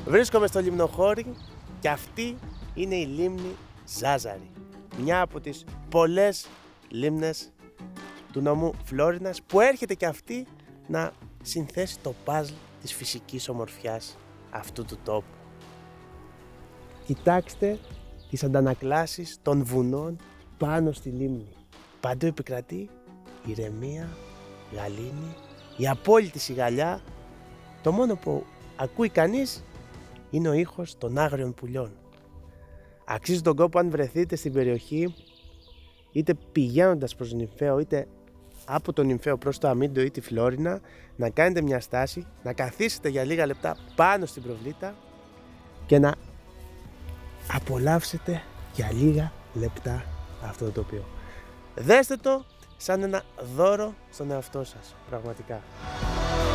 Βρίσκομαι στο Λιμνοχώρι και αυτή είναι η λίμνη Ζάζαρη. Μια από τις πολλές λίμνες του νομού Φλόρινας που έρχεται και αυτή να συνθέσει το παζλ της φυσικής ομορφιάς αυτού του τόπου. Κοιτάξτε τις αντανακλάσεις των βουνών πάνω στη λίμνη. Παντού επικρατεί ηρεμία, γαλήνη, η απόλυτη σιγαλιά. Το μόνο που ακούει κανείς είναι ο ήχος των άγριων πουλιών. Αξίζει τον κόπο αν βρεθείτε στην περιοχή, είτε πηγαίνοντας προς Νυμφαίο, είτε από τον Νυμφαίο προς το Αμίντο ή τη Φλόρινα, να κάνετε μια στάση, να καθίσετε για λίγα λεπτά πάνω στην προβλήτα και να απολαύσετε για λίγα λεπτά αυτό το τοπίο. Δέστε το σαν ένα δώρο στον εαυτό σας, πραγματικά.